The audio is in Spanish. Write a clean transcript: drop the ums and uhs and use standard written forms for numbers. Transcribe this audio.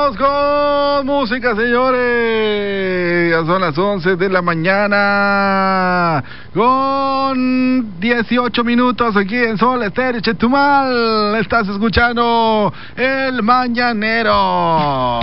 Vámonos con música, señores. Ya son las 11 de la mañana con 18 minutos aquí en Sol Estéreo Chetumal. Estás escuchando El Mañanero.